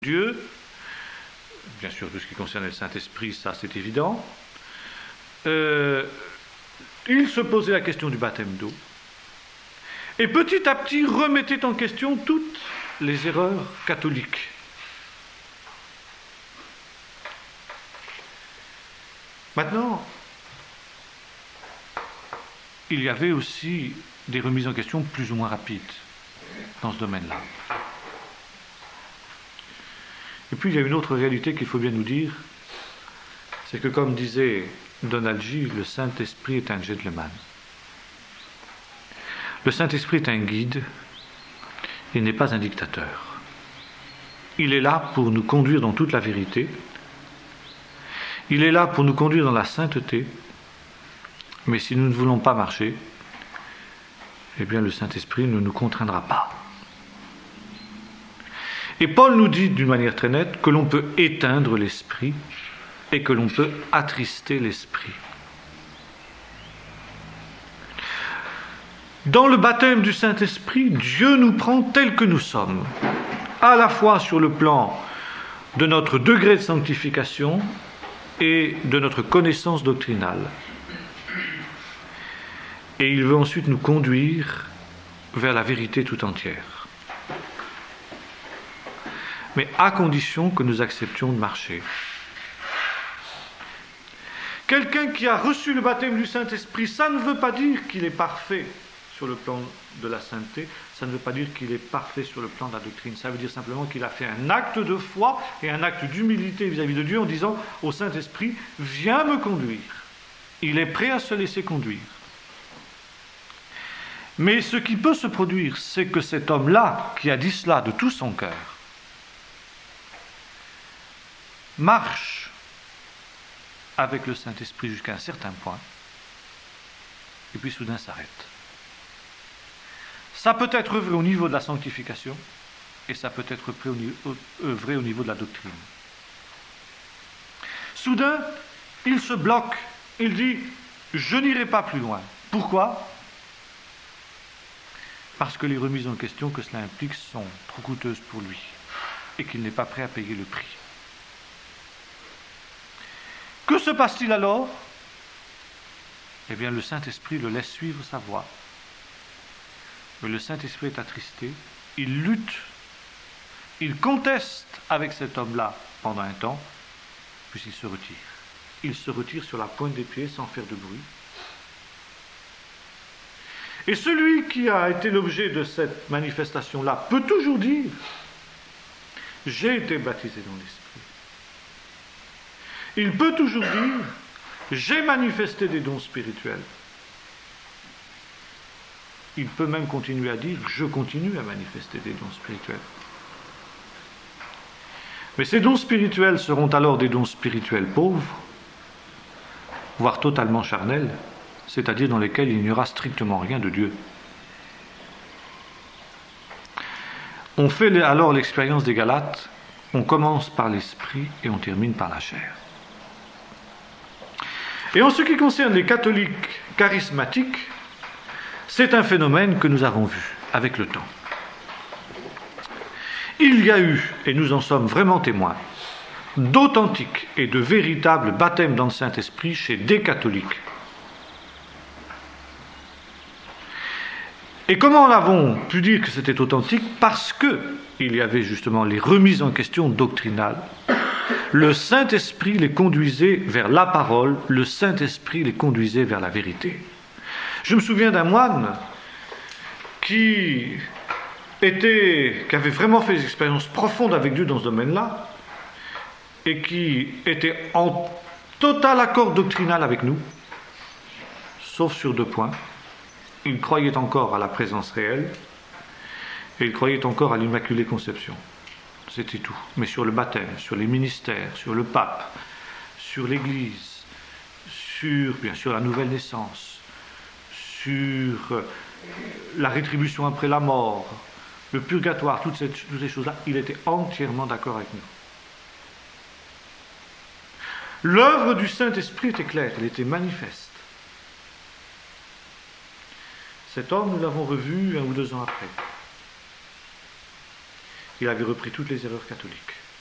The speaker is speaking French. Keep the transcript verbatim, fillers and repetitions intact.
Dieu, bien sûr tout ce qui concerne le Saint-Esprit, ça c'est évident. Euh, il se posait la question du baptême d'eau, et petit à petit remettait en question toutes les erreurs catholiques. Maintenant, il y avait aussi des remises en question plus ou moins rapides dans ce domaine-là. Et puis il y a une autre réalité qu'il faut bien nous dire, c'est que comme disait Donald G., le Saint-Esprit est un gentleman. Le Saint-Esprit est un guide, il n'est pas un dictateur. Il est là pour nous conduire dans toute la vérité, il est là pour nous conduire dans la sainteté, mais si nous ne voulons pas marcher, eh bien le Saint-Esprit ne nous contraindra pas. Et Paul nous dit d'une manière très nette que l'on peut éteindre l'esprit et que l'on peut attrister l'esprit. Dans le baptême du Saint-Esprit, Dieu nous prend tels que nous sommes, à la fois sur le plan de notre degré de sanctification et de notre connaissance doctrinale. Et il veut ensuite nous conduire vers la vérité tout entière. Mais à condition que nous acceptions de marcher. Quelqu'un qui a reçu le baptême du Saint-Esprit, ça ne veut pas dire qu'il est parfait sur le plan de la sainteté, ça ne veut pas dire qu'il est parfait sur le plan de la doctrine, ça veut dire simplement qu'il a fait un acte de foi et un acte d'humilité vis-à-vis de Dieu en disant au Saint-Esprit, viens me conduire. Il est prêt à se laisser conduire. Mais ce qui peut se produire, c'est que cet homme-là, qui a dit cela de tout son cœur, marche avec le Saint-Esprit jusqu'à un certain point, et puis soudain s'arrête. Ça peut être vrai au niveau de la sanctification, et ça peut être vrai au niveau de la doctrine. Soudain, il se bloque, il dit « je n'irai pas plus loin ». Pourquoi ? Parce que les remises en question que cela implique sont trop coûteuses pour lui, et qu'il n'est pas prêt à payer le prix. Que se passe-t-il alors ? Eh bien, le Saint-Esprit le laisse suivre sa voie. Mais le Saint-Esprit est attristé, il lutte, il conteste avec cet homme-là pendant un temps, puis il se retire. Il se retire sur la pointe des pieds sans faire de bruit. Et celui qui a été l'objet de cette manifestation-là peut toujours dire « j'ai été baptisé dans l'Esprit ». Il peut toujours dire « j'ai manifesté des dons spirituels ». Il peut même continuer à dire « je continue à manifester des dons spirituels ». Mais ces dons spirituels seront alors des dons spirituels pauvres, voire totalement charnels, c'est-à-dire dans lesquels il n'y aura strictement rien de Dieu. On fait alors l'expérience des Galates, on commence par l'esprit et on termine par la chair. Et en ce qui concerne les catholiques charismatiques, c'est un phénomène que nous avons vu avec le temps. Il y a eu, et nous en sommes vraiment témoins, d'authentiques et de véritables baptêmes dans le Saint-Esprit chez des catholiques. Et comment l'avons pu dire que c'était authentique ? Parce qu'il y avait justement les remises en question doctrinales. Le Saint-Esprit les conduisait vers la parole, le Saint-Esprit les conduisait vers la vérité. Je me souviens d'un moine qui, était, qui avait vraiment fait des expériences profondes avec Dieu dans ce domaine-là, et qui était en total accord doctrinal avec nous, sauf sur deux points. Il croyait encore à la présence réelle et il croyait encore à l'Immaculée Conception. C'était tout. Mais sur le baptême, sur les ministères, sur le pape, sur l'Église, sur, bien sûr, la nouvelle naissance, sur la rétribution après la mort, le purgatoire, toutes ces, toutes ces choses-là, il était entièrement d'accord avec nous. L'œuvre du Saint-Esprit était claire, elle était manifeste. Cet homme, nous l'avons revu un ou deux ans après. Il avait repris toutes les erreurs catholiques.